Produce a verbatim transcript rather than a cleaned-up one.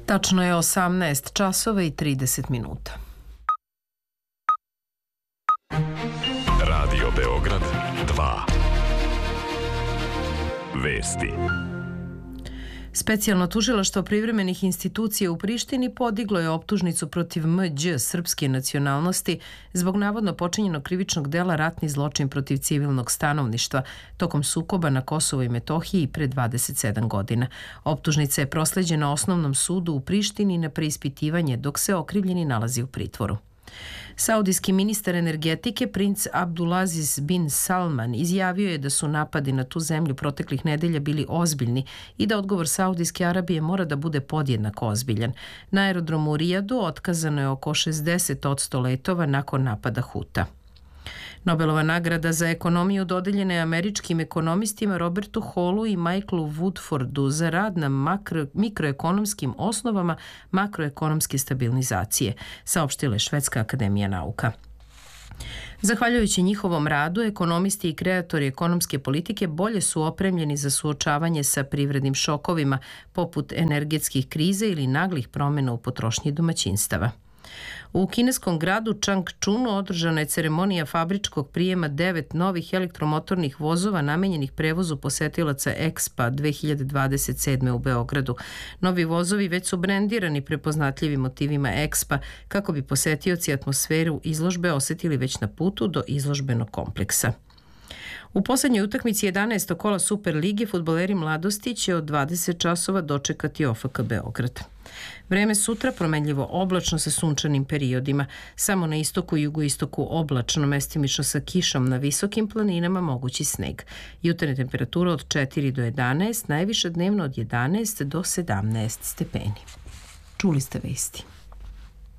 Tačno je osamnaest časova i trideset minuta. Radio Beograd dva. Vesti. Specijalno tužilaštvo privremenih institucija u Prištini podiglo je optužnicu protiv M Đ srpske nacionalnosti zbog navodno počinjenog krivičnog dela ratni zločin protiv civilnog stanovništva tokom sukoba na Kosovu i Metohiji pre dvadeset sedam godina. Optužnica je prosleđena Osnovnom sudu u Prištini na preispitivanje dok se okrivljeni nalazi u pritvoru. Saudijski ministar energetike princ Abdulaziz bin Salman izjavio je da su napadi na tu zemlju proteklih nedelja bili ozbiljni i da odgovor Saudijske Arabije mora da bude podjednako ozbiljan. Na aerodromu u Rijadu otkazano je oko šezdeset posto letova nakon napada Huta. Nobelova nagrada za ekonomiju dodeljena je američkim ekonomistima Robertu Hallu i Michaelu Woodfordu za rad na makro, mikroekonomskim osnovama makroekonomske stabilizacije, saopštila je Švedska akademija nauka. Zahvaljujući njihovom radu, ekonomisti i kreatori ekonomske politike bolje su opremljeni za suočavanje sa privrednim šokovima, poput energetskih krize ili naglih promjena u potrošnji domaćinstava. U kineskom gradu Changchunu održana je ceremonija fabričkog prijema devet novih elektromotornih vozova namenjenih prevozu posetilaca Expa dve hiljade dvadeset sedme u Beogradu. Novi vozovi već su brendirani prepoznatljivim motivima Expa kako bi posetioci atmosferu izložbe osetili već na putu do izložbenog kompleksa. U poslednjoj utakmici jedanaestog kola Super lige fudbaleri Mladosti će od dvadeset časova dočekati O F K Beograd. Vreme sutra promenljivo oblačno sa sunčanim periodima. Samo na istoku i jugoistoku oblačno, mestimično sa kišom, na visokim planinama mogući sneg. Jutarnja temperatura od četiri do jedanaest, najviše dnevno od jedanaest do sedamnaest stepeni. Čuli ste vesti.